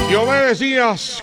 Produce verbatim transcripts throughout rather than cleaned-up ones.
Diomedes Díaz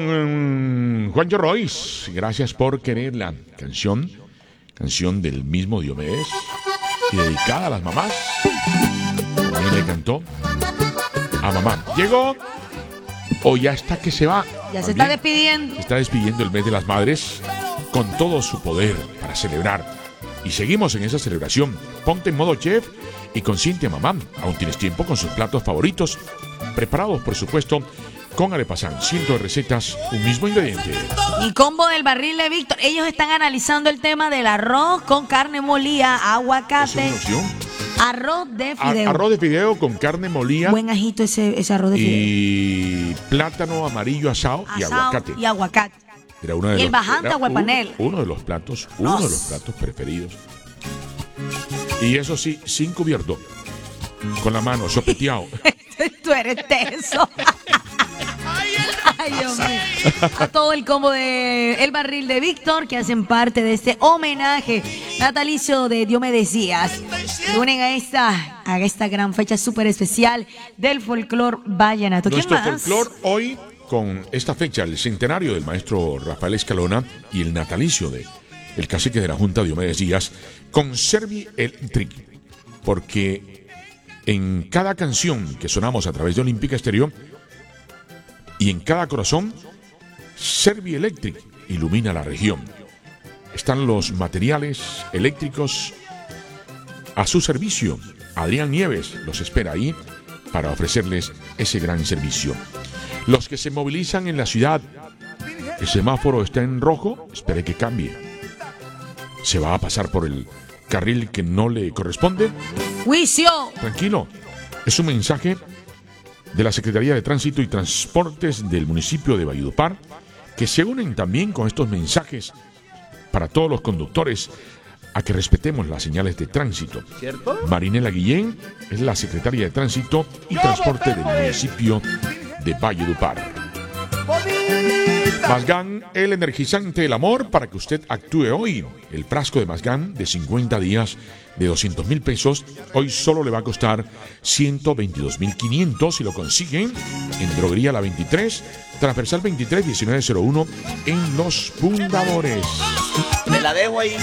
con Juancho Royce. Gracias por querer la canción. Canción del mismo Diomedes y dedicada a las mamás. También le cantó a mamá. Llegó o ya está que se va. Ya se está despidiendo. Se está despidiendo el mes de las madres con todo su poder para celebrar. Y seguimos en esa celebración. Ponte en modo chef y consiente a mamá. Aún tienes tiempo con sus platos favoritos, preparados por supuesto con Arepasán. Cientos de recetas, un mismo ingrediente. Y combo del barril de Víctor. Ellos están analizando el tema del arroz con carne molida, aguacate. ¿Es una opción? Arroz de fideo. Ar- arroz de fideo con carne molida. Buen ajito ese, ese arroz de fideo. Y plátano amarillo asado, Asado y aguacate. Y aguacate. Era uno de y los, el bajante era aguapanel. Uno, uno de los platos, uno Nos. de los platos preferidos. Y eso sí, sin cubierto. Con la mano, sopeteado. Tú eres teso. Ay, Dios mío. A todo el combo de El Barril de Víctor, que hacen parte de este homenaje natalicio de Diomedes Díaz. Se unen a esta, a esta gran fecha súper especial del folclor vallenato. ¿Quién Nuestro más? folclor hoy, con esta fecha, el centenario del maestro Rafael Escalona y el natalicio de el cacique de la Junta Diomedes Díaz, con Servi Electric, porque en cada canción que sonamos a través de Olímpica Estéreo y en cada corazón, Servi Electric ilumina la región. Están los materiales eléctricos a su servicio. Adrián Nieves los espera ahí para ofrecerles ese gran servicio. Los que se movilizan en la ciudad, el semáforo está en rojo, espere que cambie. Se va a pasar por el carril que no le corresponde. ¡Juicio! Tranquilo, es un mensaje de la Secretaría de Tránsito y Transportes del municipio de Valledupar, que se unen también con estos mensajes para todos los conductores a que respetemos las señales de tránsito. ¿Cierto? Marinela Guillén es la Secretaria de Tránsito y Transporte del municipio de Valledupar. Mazgán, el energizante del amor, para que usted actúe hoy. El frasco de Mazgán de cincuenta días de doscientos mil pesos, hoy solo le va a costar ciento veintidós mil quinientos y lo consiguen en Droguería La veintitrés, Transversal veintitrés, diecinueve cero uno en Los Fundadores. Me la dejo ahí.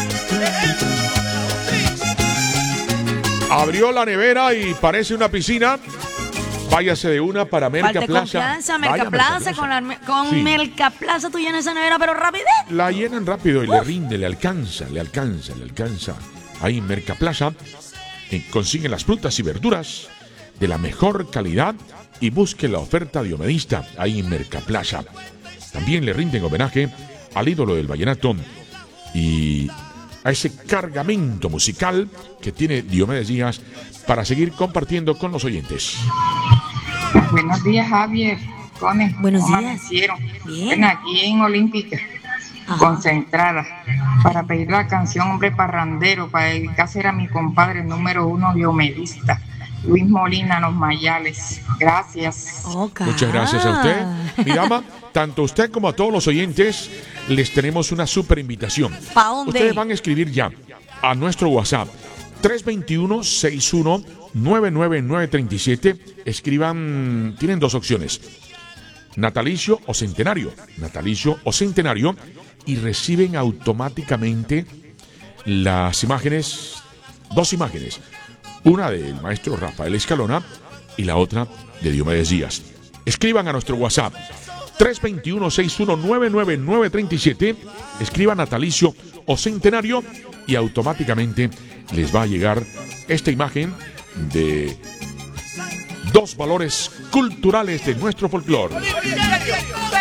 Abrió la nevera y parece una piscina. Váyase de una para Mercaplaza. Confianza, Vaya, Mercaplaza, con, la, con Sí. Mercaplaza tú llenas esa nevera, pero rapidez. La llenan rápido y le rinde, le alcanza, le alcanza, le alcanza. Ahí en Mercaplaza eh, consiguen las frutas y verduras de la mejor calidad y busque la oferta diomedista ahí en Mercaplaza. También le rinden homenaje al ídolo del vallenato y a ese cargamento musical que tiene Diomedes Díaz para seguir compartiendo con los oyentes. Buenos días, Javier. Cone, Buenos ¿cómo días. amanecieron? Bien. Bueno, aquí en Olímpica, Ajá. concentrada, para pedir la canción Hombre Parrandero, para dedicársela a mi compadre número uno diomedista, Luis Molina, Los Mayales. Gracias. Oca. Muchas gracias a usted. Mi dama, tanto a usted como a todos los oyentes, les tenemos una super invitación. ¿Pa dónde? Ustedes van a escribir ya a nuestro WhatsApp tres dos uno, seis uno nueve nueve nueve tres siete. Escriban, tienen dos opciones: natalicio o centenario. Natalicio o centenario. Y reciben automáticamente las imágenes, dos imágenes. Una del maestro Rafael Escalona y la otra de Diomedes Díaz. Escriban a nuestro WhatsApp tres dos uno, seis uno nueve nueve nueve tres siete. Escriban natalicio o centenario y automáticamente les va a llegar esta imagen de dos valores culturales de nuestro folclore.